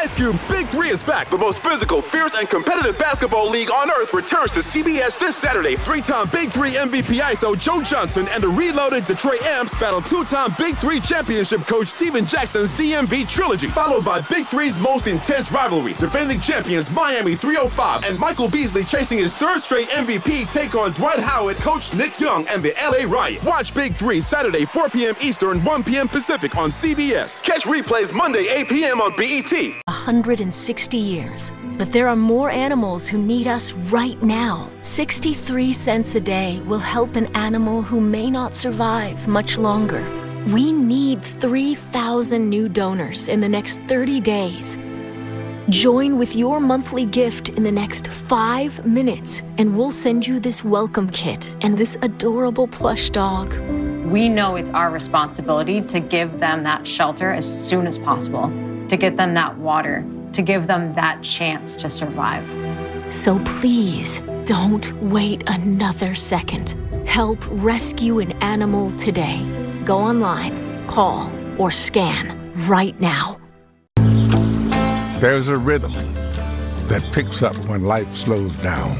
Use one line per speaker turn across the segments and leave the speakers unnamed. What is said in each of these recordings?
Ice Cube's Big Three is back. The most physical, fierce, and competitive basketball league on earth returns to CBS this Saturday. Three-time Big Three MVP ISO Joe Johnson and the reloaded Detroit Amps battle two-time Big Three championship coach Steven Jackson's DMV trilogy, followed by Big Three's most intense rivalry. Defending champions Miami 305 and Michael Beasley chasing his third straight MVP take on Dwight Howard, coach Nick Young, and the LA Riot. Watch Big Three Saturday 4 p.m. Eastern, 1 p.m. Pacific on CBS. Catch replays Monday 8 p.m. on BET.
160 years. But there are more animals who need us right now. 63 cents a day will help an animal who may not survive much longer. We need 3,000 new donors in the next 30 days. Join with your monthly gift in the next 5 minutes, and we'll send you this welcome kit and this adorable plush dog.
We know it's our responsibility to give them that shelter as soon as possible, to get them that water, to give them that chance to survive.
So please, don't wait another second. Help rescue an animal today. Go online, call, or scan right now.
There's a rhythm that picks up when life slows down.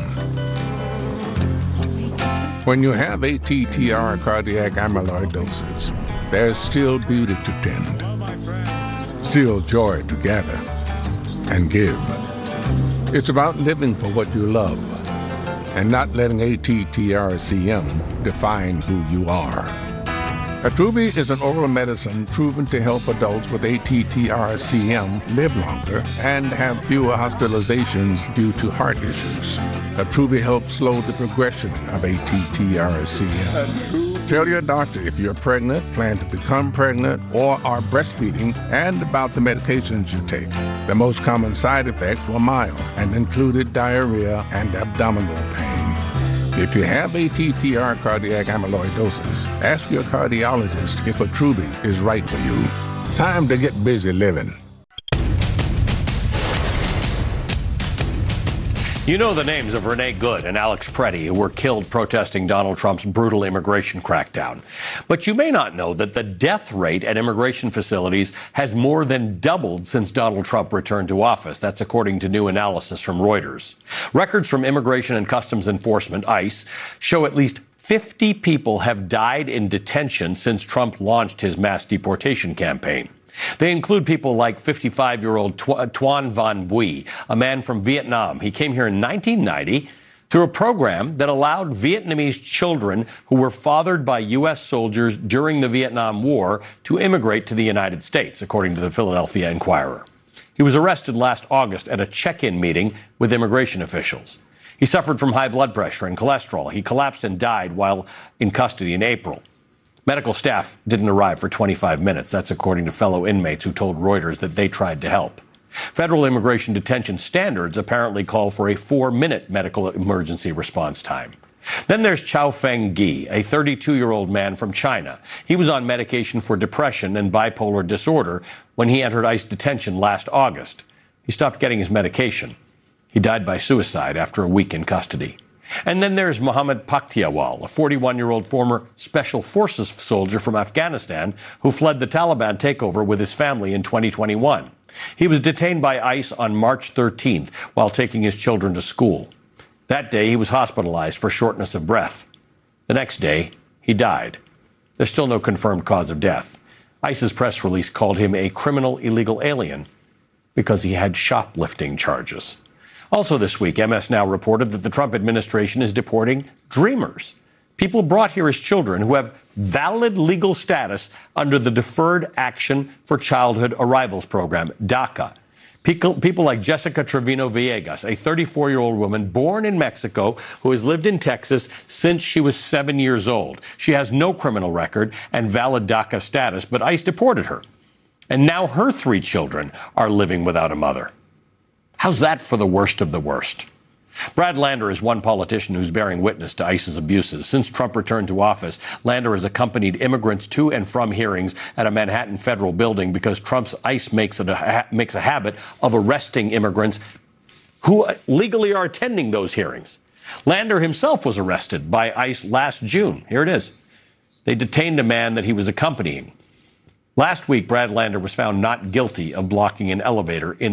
When you have ATTR cardiac amyloidosis, there's still beauty to tend, still joy to gather and give. It's about living for what you love and not letting ATTR-CM define who you are. Attruby is an oral medicine proven to help adults with ATTR-CM live longer and have fewer hospitalizations due to heart issues. Attruby helps slow the progression of ATTR-CM. Tell your doctor if you're pregnant, plan to become pregnant, or are breastfeeding, and about the medications you take. The most common side effects were mild and included diarrhea and abdominal pain. If you have ATTR cardiac amyloidosis, ask your cardiologist if Attruby is right for you. Time to get busy living.
You know the names of Renee Good and Alex Preddy, who were killed protesting Donald Trump's brutal immigration crackdown. But you may not know that the death rate at immigration facilities has more than doubled since Donald Trump returned to office. That's according to new analysis from Reuters. Records from Immigration and Customs Enforcement, ICE, show at least 50 people have died in detention since Trump launched his mass deportation campaign. They include people like 55-year-old Tuan Van Bui, a man from Vietnam. He came here in 1990 through a program that allowed Vietnamese children who were fathered by U.S. soldiers during the Vietnam War to immigrate to the United States, according to the Philadelphia Inquirer. He was arrested last August at a check-in meeting with immigration officials. He suffered from high blood pressure and cholesterol. He collapsed and died while in custody in April. Medical staff didn't arrive for 25 minutes. That's according to fellow inmates who told Reuters that they tried to help. Federal immigration detention standards apparently call for a 4-minute medical emergency response time. Then there's Chao Feng Gi, a 32-year-old man from China. He was on medication for depression and bipolar disorder when he entered ICE detention last August. He stopped getting his medication. He died by suicide after a week in custody. And then there's Mohammed Paktiawal, a 41-year-old former Special Forces soldier from Afghanistan who fled the Taliban takeover with his family in 2021. He was detained by ICE on March 13th while taking his children to school. That day, he was hospitalized for shortness of breath. The next day, he died. There's still no confirmed cause of death. ICE's press release called him a criminal illegal alien because he had shoplifting charges. Also this week, MS Now reported that the Trump administration is deporting Dreamers, people brought here as children who have valid legal status under the Deferred Action for Childhood Arrivals program, DACA. People like Jessica Trevino Villegas, a 34-year-old woman born in Mexico who has lived in Texas since she was 7 years old. She has no criminal record and valid DACA status, but ICE deported her. And now her 3 children are living without a mother. How's that for the worst of the worst? Brad Lander is one politician who's bearing witness to ICE's abuses. Since Trump returned to office, Lander has accompanied immigrants to and from hearings at a Manhattan federal building because Trump's ICE makes a habit of arresting immigrants who legally are attending those hearings. Lander himself was arrested by ICE last June. Here it is. They detained a man that he was accompanying. Last week, Brad Lander was found not guilty of blocking an elevator in